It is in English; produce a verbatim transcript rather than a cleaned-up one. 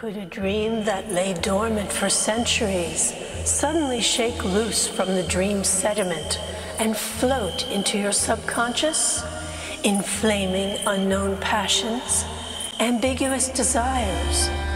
Could a dream that lay dormant for centuries suddenly shake loose from the dream sediment and float into your subconscious, inflaming unknown passions, ambiguous desires,